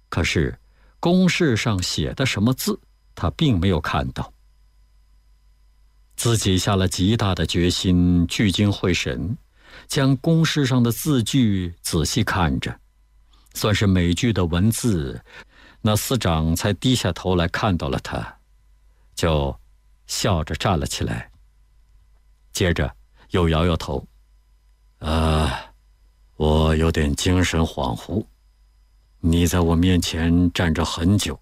可是公式上写的什么字，他并没有看到。自己下了极大的决心，聚精会神，将公式上的字句仔细看着，算是每句的文字，那司长才低下头来看到了他，就笑着站了起来，接着又摇摇头：“我有点精神恍惚，你在我面前站着很久，